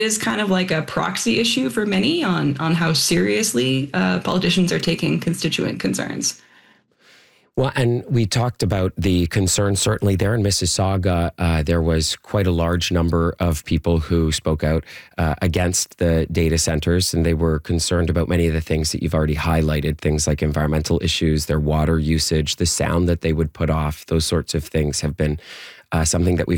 is kind of like a proxy issue for many on how seriously politicians are taking constituent concerns. Well, and we talked about the concern certainly there in Mississauga. There was quite a large number of people who spoke out against the data centers, and they were concerned about many of the things that you've already highlighted, things like environmental issues, their water usage, the sound that they would put off. Those sorts of things have been something that we've